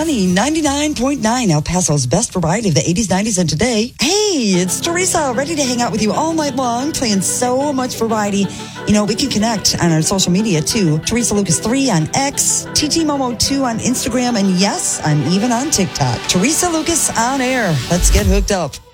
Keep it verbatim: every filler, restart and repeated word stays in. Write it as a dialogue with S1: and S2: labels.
S1: Sunny ninety-nine point nine, El Paso's best variety of the eighties, nineties, and today. Hey, it's Teresa, ready to hang out with you all night long, playing so much variety. You know, we can connect on our social media, too. Teresa Lucas three on X, T T Momo two on Instagram, and yes, I'm even on TikTok. Teresa Lucas on air. Let's get hooked up.